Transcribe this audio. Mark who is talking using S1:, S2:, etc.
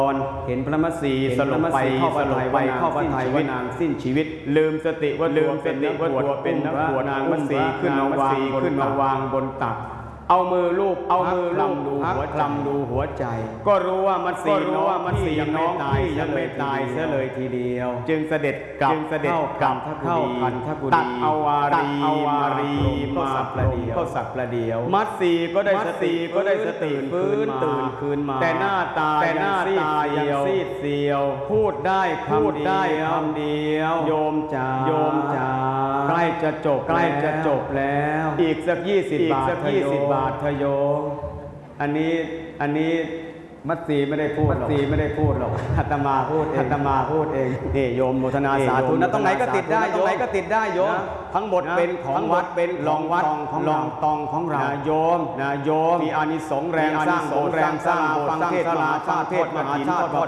S1: เห็นพระมัสสีสลบไปเข้าพระทัยว่านางสิ้นชีวิตลืมสติว่าตัวเป็นนักบวชนางมัสสีขึ้นมาวางบนตักเอามือลูบคลำดูหัวใจก็รู้ว่ามัสสียังไม่ตายเสียเลยทีเดียวจึงเสด็จกลับเข้าคันทกุฎีตัดเอาวารีก็สับประเดียวมัสสีก็ได้สติตื่นคืนมาแต่หน้าตายังซีดเซียวพูดได้คำเดียวโยมจ๋าใกล้จะจบแล้วอีกสัก20 บาททโยมอันนี้มัตสีไม่ได้พูดหรอกอาตมาพูดเองนี่โยมโมทนาสาธุนะตรงไหนก็ติดได้โยมทั้งหมดเป็นของวัดเป็นลองตองของเราโยมมีอานิสงส์แรงสร้างโบสถ์ฟังเทศน์มหาชาติทอด